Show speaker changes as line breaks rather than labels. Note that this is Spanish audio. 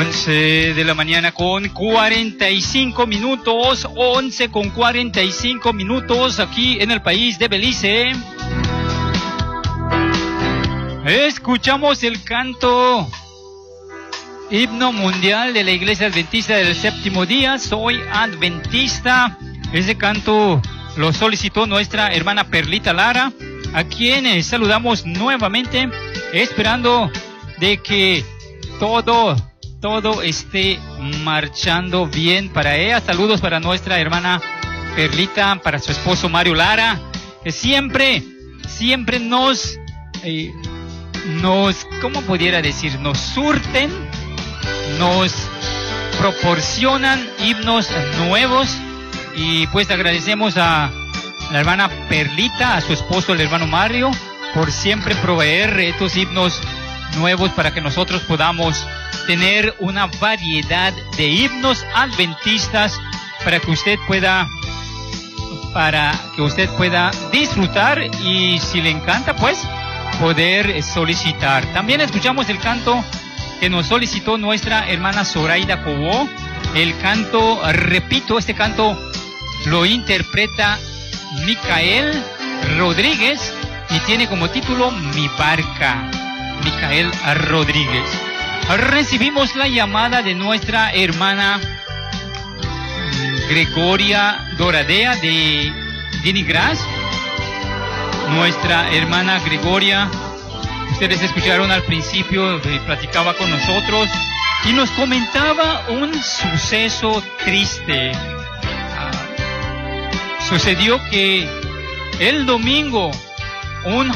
11 de la mañana con 45 minutos, 11 con 45 minutos aquí en el país de Belice. Escuchamos el canto himno mundial de la Iglesia Adventista del Séptimo Día, Soy Adventista. Ese canto lo solicitó nuestra hermana Perlita Lara, a quien saludamos nuevamente, esperando de que todo esté marchando bien para ella. Saludos para nuestra hermana Perlita, para su esposo Mario Lara, que siempre nos, ¿cómo pudiera decir? Nos surten, nos proporcionan himnos nuevos, y pues agradecemos a la hermana Perlita, a su esposo el hermano Mario, por siempre proveer estos himnos nuevos para que nosotros podamos tener una variedad de himnos adventistas para que usted pueda disfrutar, y si le encanta, pues poder solicitar. También escuchamos el canto que nos solicitó nuestra hermana Zoraida Cobó. El canto, repito, este canto lo interpreta Micael Rodríguez y tiene como título Mi Barca. Micael Rodríguez. Recibimos la llamada de nuestra hermana Gregoria Doradea de Dinigras. Nuestra hermana Gregoria, ustedes escucharon al principio, platicaba con nosotros y nos comentaba un suceso triste. Sucedió que el domingo un